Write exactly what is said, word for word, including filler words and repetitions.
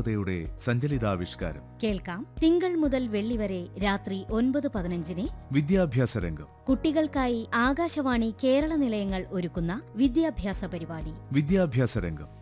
സർഗാത്മകതയുടെ സഞ്ചലിതാവിഷ്കാരം. കേൾക്കാം തിങ്കൾ മുതൽ വെള്ളി വരെ രാത്രി ഒൻപത് പതിനഞ്ചിന് വിദ്യാഭ്യാസ രംഗം. കുട്ടികൾക്കായി ആകാശവാണി കേരള നിലയങ്ങൾ ഒരുക്കുന്ന വിദ്യാഭ്യാസ പരിപാടി വിദ്യാഭ്യാസ രംഗം.